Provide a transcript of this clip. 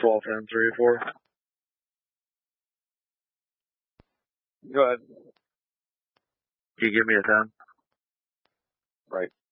12, 10, 3, 4. Go ahead. Can you give me a 10? Right.